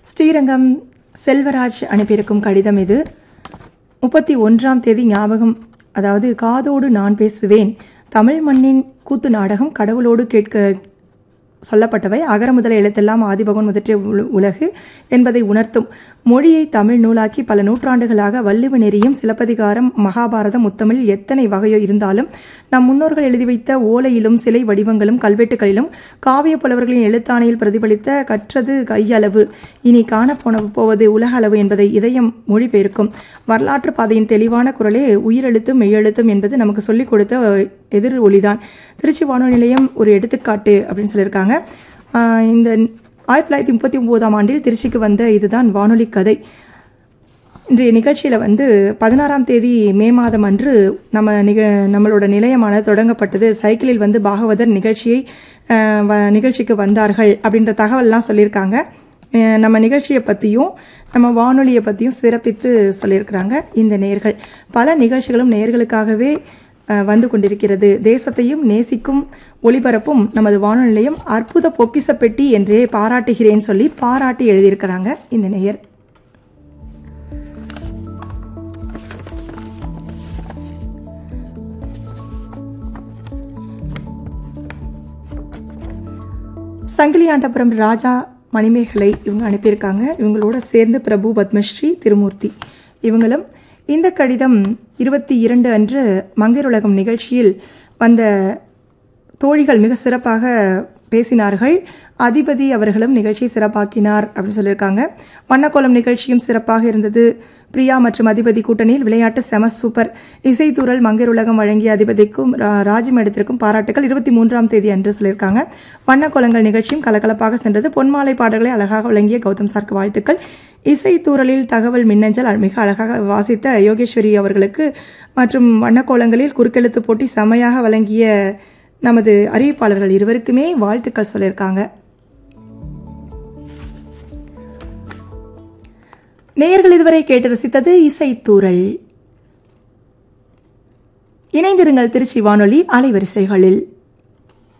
ஸ்ரீரங்கம் செல்வராஜ் அனுப்பியிருக்கும் கடிதம் இது. 31ஆம் தேதி ஞாபகம், அதாவது காதோடு நான் பேசுவேன், தமிழ் மண்ணின் கூத்து நாடகம் கடவுளோடு கேட்க சொல்லப்பட்டவை, அகர முதல எழுத்தெல்லாம் ஆதிபகவன் முதற்றே உலகு என்பதை உணர்த்தும் மொழியை தமிழ் நூலாக்கி பல நூற்றாண்டுகளாக வள்ளுவ நெறியும் சிலப்பதிகாரம் மகாபாரதம் முத்தமிழ் எத்தனை வகையோ இருந்தாலும் நம் முன்னோர்கள் எழுதி வைத்த ஓலையிலும் சிலை வடிவங்களும் கல்வெட்டுகளிலும் காவிய புலவர்களின் எழுத்தாணையில் பிரதிபலித்த கற்றது கையளவு, இனி காணப்போவது உலக அளவு என்பதை இதயம் மொழிபெயர்க்கும் வரலாற்று பாதையின் தெளிவான குரலே உயிரெழுத்தும் மெய்யெழுத்தும் என்பது நமக்கு சொல்லிக் கொடுத்த எதிர் ஒளிதான். திருச்சி வானொலி நிலையம் ஒரு எடுத்துக்காட்டு அப்படின்னு சொல்லியிருக்காங்க. இந்த 1939ஆம் ஆண்டில் திருச்சிக்கு வந்த இதுதான் வானொலி கதை. இன்றைய நிகழ்ச்சியில் 16ஆம் தேதி மே மாதம் அன்று நம்மளோட நிலையமானது தொடங்கப்பட்டது. சைக்கிளில் பாகவதர் நிகழ்ச்சிக்கு வந்தார்கள் அப்படின்ற தகவல்லாம் சொல்லியிருக்காங்க. நம்ம நிகழ்ச்சியை பற்றியும் நம்ம வானொலியை பற்றியும் சிறப்பித்து சொல்லியிருக்கிறாங்க. இந்த நேயர்கள் பல நிகழ்ச்சிகளும் நேயர்களுக்காகவே வந்து கொண்டிருக்கிறது. தேசத்தையும் நேசிக்கும் ஒளிபரப்பும் நமது வானொலி நிலையம் அற்புத பொக்கிச பெட்டி என்றே பாராட்டுகிறேன் சொல்லி பாராட்டி எழுதியிருக்கிறாங்க இந்த நேயர். சங்கிலியாண்டபுரம் ராஜா மணிமேகலை இவங்க அனுப்பியிருக்காங்க. இவங்களோட சேர்ந்து பிரபு பத்மஸ்ரீ திருமூர்த்தி இவங்களும். இந்த கடிதம் 22 அன்று மங்கையர் உலகம் நிகழ்ச்சியில் வந்த தோழிகள் மிக சிறப்பாக பேசினார்கள். அதிபதி அவர்களும் நிகழ்ச்சியை சிறப்பாக்கினார் அப்படின்னு சொல்லியிருக்காங்க. வண்ணக்கோலம் நிகழ்ச்சியும் சிறப்பாக இருந்தது. பிரியா மற்றும் அதிபதி கூட்டணியில் விளையாட்டு செம சூப்பர். இசைத்தூரல் மங்கையர் உலகம் வழங்கிய அதிபதிக்கும் ராஜி மேடத்திற்கும் பாராட்டுகள். 23ஆம் தேதி அன்று சொல்லியிருக்காங்க. வண்ணக்கோலங்கள் நிகழ்ச்சியும் கலகலப்பாக சென்றது. பொன்மாலை பாடல்களை அழகாக வழங்கிய கௌதம் சார்க்கு வாழ்த்துக்கள். இசைத்தூரலில் தகவல் மின்னஞ்சல் மிக அழகாக வாசித்த யோகேஸ்வரி அவர்களுக்கு மற்றும் வண்ணக்கோலங்களில் குறுக்கெழுத்து போட்டி செமையாக வழங்கிய நமது அறிவிப்பாளர்கள் இருவருக்குமே வாழ்த்துக்கள் சொல்லியிருக்காங்க. நேயர்கள் இதுவரை கேட்டு ரசித்தது இசைத்தூரல். இணைந்திருங்கள் திருச்சி வானொலி அலைவரிசைகளில்.